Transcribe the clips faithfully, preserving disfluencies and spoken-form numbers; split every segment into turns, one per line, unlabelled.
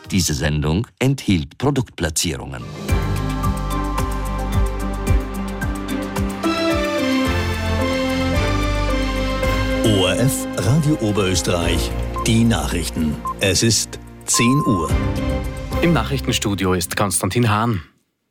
Diese Sendung enthielt Produktplatzierungen.
O R F Radio Oberösterreich, die Nachrichten. Es ist zehn Uhr.
Im Nachrichtenstudio ist Konstantin Hahn.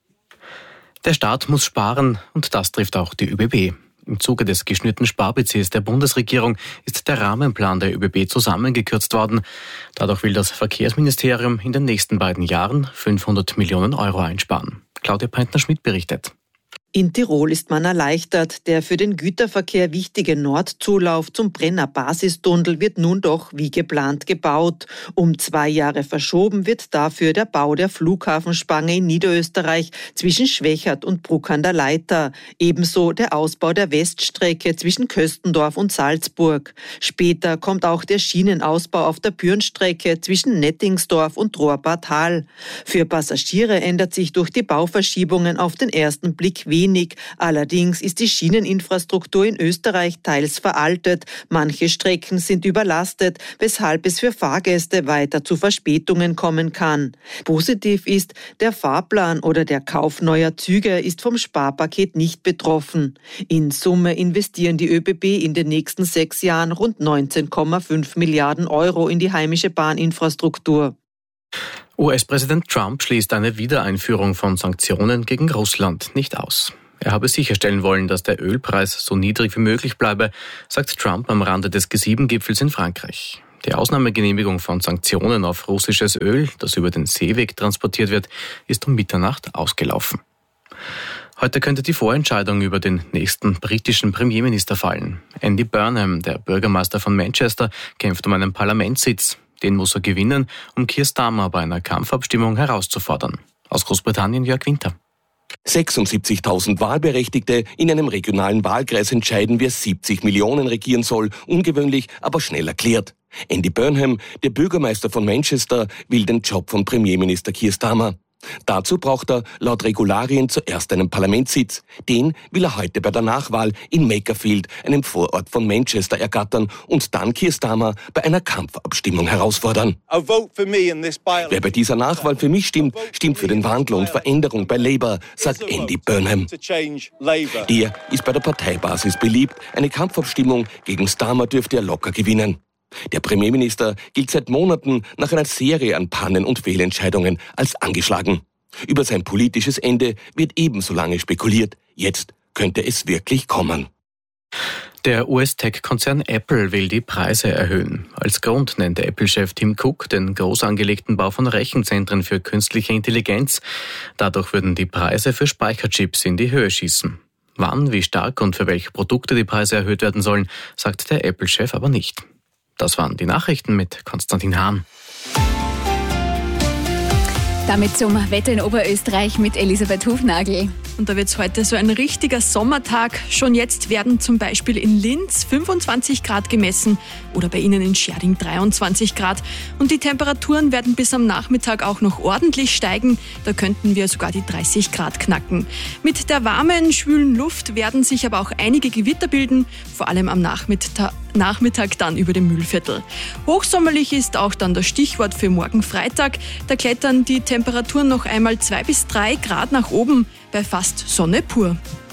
Der Staat muss sparen und das trifft auch die ÖBB. Im Zuge des geschnürten Sparbudgets der Bundesregierung ist der Rahmenplan der ÖBB zusammengekürzt worden. Dadurch will das Verkehrsministerium in den nächsten beiden Jahren fünfhundert Millionen Euro einsparen. Claudia Peintner-Schmidt berichtet.
In Tirol ist man erleichtert. Der für den Güterverkehr wichtige Nordzulauf zum Brenner Basistunnel wird nun doch wie geplant gebaut. Um zwei Jahre verschoben wird dafür der Bau der Flughafenspange in Niederösterreich zwischen Schwechat und Bruck an der Leitha. Ebenso der Ausbau der Weststrecke zwischen Köstendorf und Salzburg. Später kommt auch der Schienenausbau auf der Bürnstrecke zwischen Nettingsdorf und Rohrbad Hall. Für Passagiere ändert sich durch die Bauverschiebungen auf den ersten Blick wenig. Wenig. Allerdings ist die Schieneninfrastruktur in Österreich teils veraltet. Manche Strecken sind überlastet, weshalb es für Fahrgäste weiter zu Verspätungen kommen kann. Positiv ist, der Fahrplan oder der Kauf neuer Züge ist vom Sparpaket nicht betroffen. In Summe investieren die ÖBB in den nächsten sechs Jahren rund neunzehn Komma fünf Milliarden Euro in die heimische Bahninfrastruktur.
U S-Präsident Trump schließt eine Wiedereinführung von Sanktionen gegen Russland nicht aus. Er habe sicherstellen wollen, dass der Ölpreis so niedrig wie möglich bleibe, sagt Trump am Rande des G sieben Gipfels in Frankreich. Die Ausnahmegenehmigung von Sanktionen auf russisches Öl, das über den Seeweg transportiert wird, ist um Mitternacht ausgelaufen. Heute könnte die Vorentscheidung über den nächsten britischen Premierminister fallen. Andy Burnham, der Bürgermeister von Manchester, kämpft um einen Parlamentssitz. Den muss er gewinnen, um Keir Starmer bei einer Kampfabstimmung herauszufordern. Aus Großbritannien Jörg Winter.
sechsundsiebzigtausend Wahlberechtigte in einem regionalen Wahlkreis entscheiden, wer siebzig Millionen regieren soll. Ungewöhnlich, aber schnell erklärt. Andy Burnham, der Bürgermeister von Manchester, will den Job von Premierminister Keir Starmer. Dazu braucht er laut Regularien zuerst einen Parlamentssitz. Den will er heute bei der Nachwahl in Makerfield, einem Vorort von Manchester, ergattern und dann Keir Starmer bei einer Kampfabstimmung herausfordern. Wer bei dieser Nachwahl für mich stimmt, stimmt für den Wandel und Veränderung bei Labour, sagt Andy Burnham. Der ist bei der Parteibasis beliebt. Eine Kampfabstimmung gegen Starmer dürfte er locker gewinnen. Der Premierminister gilt seit Monaten nach einer Serie an Pannen und Fehlentscheidungen als angeschlagen. Über sein politisches Ende wird ebenso lange spekuliert. Jetzt könnte es wirklich kommen.
Der U S-Tech-Konzern Apple will die Preise erhöhen. Als Grund nennt der Apple-Chef Tim Cook den groß angelegten Bau von Rechenzentren für künstliche Intelligenz. Dadurch würden die Preise für Speicherchips in die Höhe schießen. Wann, wie stark und für welche Produkte die Preise erhöht werden sollen, sagt der Apple-Chef aber nicht. Das waren die Nachrichten mit Konstantin Hahn.
Damit zum Wetter in Oberösterreich mit Elisabeth Hufnagel.
Und da wird es heute so ein richtiger Sommertag. Schon jetzt werden zum Beispiel in Linz fünfundzwanzig Grad gemessen oder bei Ihnen in Scherding dreiundzwanzig Grad. Und die Temperaturen werden bis am Nachmittag auch noch ordentlich steigen. Da könnten wir sogar die dreißig Grad knacken. Mit der warmen, schwülen Luft werden sich aber auch einige Gewitter bilden, vor allem am Nachmittag. Nachmittag dann über dem Mühlviertel. Hochsommerlich ist auch dann das Stichwort für morgen Freitag. Da klettern die Temperaturen noch einmal zwei bis drei Grad nach oben, bei fast Sonne pur.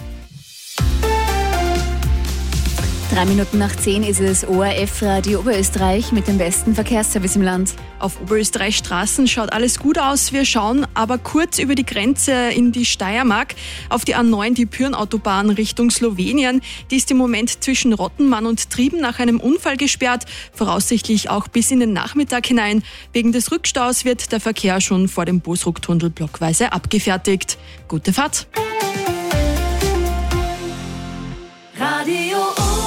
Drei Minuten nach zehn ist es O R F Radio Oberösterreich mit dem besten Verkehrsservice im Land.
Auf Oberösterreichs Straßen schaut alles gut aus. Wir schauen aber kurz über die Grenze in die Steiermark auf die A neun, die Pyrn-Autobahn Richtung Slowenien. Die ist im Moment zwischen Rottenmann und Trieben nach einem Unfall gesperrt, voraussichtlich auch bis in den Nachmittag hinein. Wegen des Rückstaus wird der Verkehr schon vor dem Bosruck-Tunnel blockweise abgefertigt. Gute Fahrt!
Radio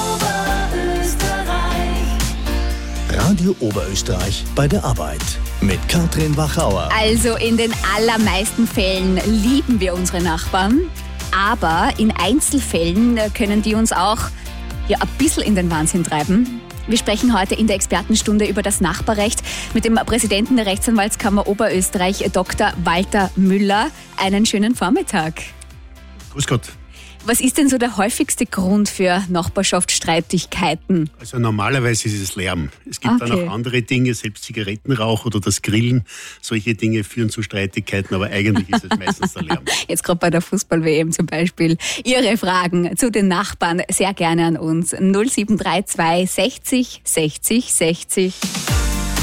Radio Oberösterreich bei der Arbeit mit Katrin Wachauer.
Also in den allermeisten Fällen lieben wir unsere Nachbarn, aber in Einzelfällen können die uns auch ja, ein bisschen in den Wahnsinn treiben. Wir sprechen heute in der Expertenstunde über das Nachbarrecht mit dem Präsidenten der Rechtsanwaltskammer Oberösterreich, Doktor Walter Müller. Einen schönen Vormittag.
Grüß Gott.
Was ist denn so der häufigste Grund für Nachbarschaftsstreitigkeiten?
Also normalerweise ist es Lärm. Es gibt
Okay.
dann auch andere Dinge, selbst Zigarettenrauch oder das Grillen. Solche Dinge führen zu Streitigkeiten, aber eigentlich ist es meistens der Lärm.
Jetzt gerade bei der Fußball-W M zum Beispiel. Ihre Fragen zu den Nachbarn sehr gerne an uns. null sieben drei zwei sechzig sechzig sechzig.